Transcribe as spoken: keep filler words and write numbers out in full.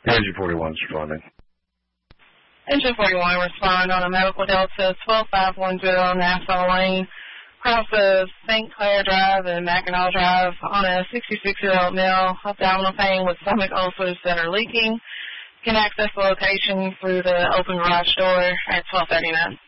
Engine forty-one responding. Engine forty-one, respond on a medical Delta twelve five one zero Nassau Lane, crosses Saint Clair Drive and Mackinac Drive on a sixty-six-year-old male, abdominal pain with stomach ulcers that are leaking. Can access the location through the open garage door at twelve thirty-nine.